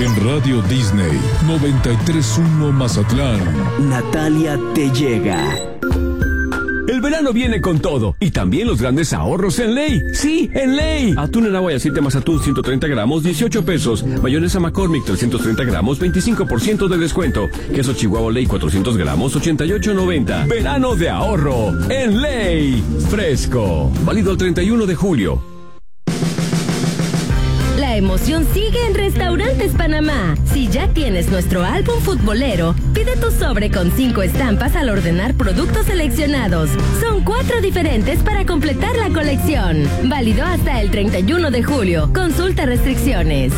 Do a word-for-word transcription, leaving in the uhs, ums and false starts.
En Radio Disney noventa y tres punto uno Mazatlán, Natalia te llega. El verano viene con todo, y también los grandes ahorros en Ley. ¡Sí, en Ley! Atún en agua y aceite Mazatún ciento treinta gramos, dieciocho pesos. Mayonesa McCormick trescientos treinta gramos, veinticinco por ciento de descuento. Queso Chihuahua Ley cuatrocientos gramos, ochenta y ocho noventa. Verano de ahorro en Ley. Fresco. Válido el treinta y uno de julio. La emoción sigue en Restaurantes Panamá. Si ya tienes nuestro álbum futbolero, pide tu sobre con cinco estampas al ordenar productos seleccionados. Son cuatro diferentes para completar la colección. Válido hasta el treinta y uno de julio. Consulta restricciones.